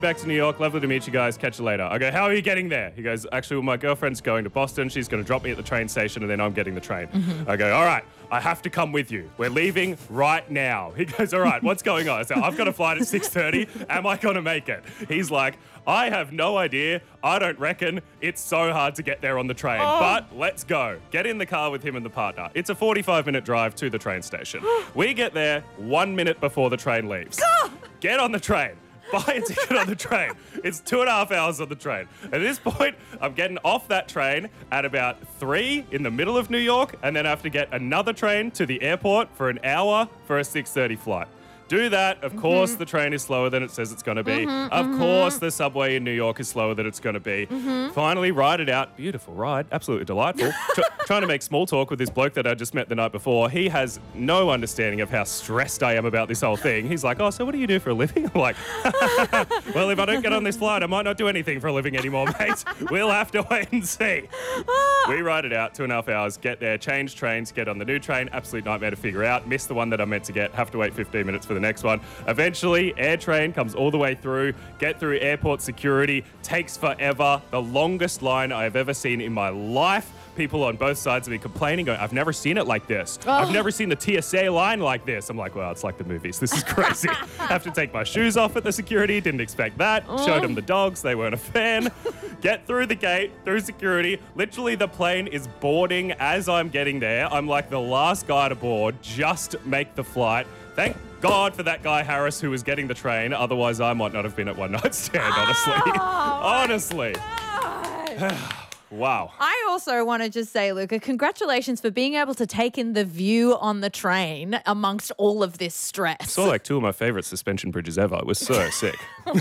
back to New York. Lovely to meet you guys. Catch you later. I go, how are you getting there? He goes, actually, well, my girlfriend's going to Boston. She's going to drop me at the train station and then I'm getting the train. I go, all right, I have to come with you. We're leaving right now. He goes, all right, what's going on? I said, I've got a flight at 6:30. Am I going to make it? He's like, I have no idea. I don't reckon. It's so hard to get there on the train. But let's go. Get in the car with him and the partner. It's a 45-minute drive to the train station. We get there 1 minute before the train leaves. Get on the train. Buy a ticket on the train. It's 2.5 hours on the train. At this point, I'm getting off that train at about 3 in the middle of New York, and then I have to get another train to the airport for an hour for a 6:30 flight. Do that. Of course, the train is slower than it says it's going to be. Of course, the subway in New York is slower than it's going to be. Finally, ride it out. Beautiful ride. Absolutely delightful. Trying to make small talk with this bloke that I just met the night before. He has no understanding of how stressed I am about this whole thing. He's like, oh, so what do you do for a living? I'm like, well, if I don't get on this flight, I might not do anything for a living anymore, mate. We'll have to wait and see. We ride it out 2.5 hours, get there, change trains, get on the new train. Absolute nightmare to figure out. Miss the one that I meant to get. Have to wait 15 minutes for the next one. Eventually, AirTrain comes all the way through, get through airport security, takes forever. The longest line I have ever seen in my life. People on both sides of me complaining, going, I've never seen it like this. I've never seen the TSA line like this. I'm like, well, it's like the movies. This is crazy. Have to take my shoes off at the security. Didn't expect that. Showed them the dogs. They weren't a fan. Get through the gate, through security. Literally, the plane is boarding as I'm getting there. I'm like the last guy to board. Just make the flight. Thank God for that guy Harris who was getting the train. Otherwise, I might not have been at one night stand, honestly. Honestly. Wow. I also want to just say, Luca, congratulations for being able to take in the view on the train amongst all of this stress. Saw like 2 of my favourite suspension bridges ever. It was so sick.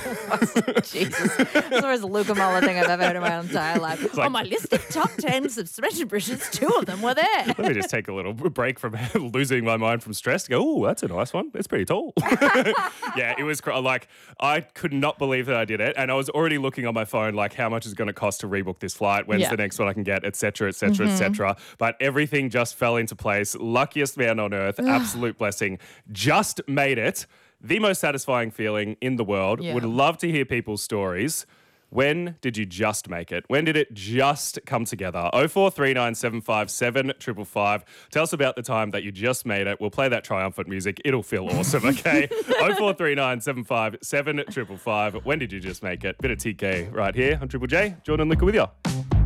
Jesus. That's the most Luca Muller thing I've ever heard in my entire life. like- On my list of top 10 suspension bridges, 2 of them were there. Let me just take a little break from losing my mind from stress. Go, oh, that's a nice one. It's pretty tall. Yeah, it was like, I could not believe that I did it. And I was already looking on my phone, like, how much is going to cost to rebook this flight? When's the next one I can get, et cetera, et cetera, et cetera. But everything just fell into place. Luckiest man on earth. Absolute blessing. Just made it. The most satisfying feeling in the world. Yeah. Would love to hear people's stories. When did you just make it? When did it just come together? 043975 Tell us about the time that you just made it. We'll play that triumphant music. It'll feel awesome, okay? 043975 When did you just make it? Bit of TK right here on Triple J. Jordan Liquor with you.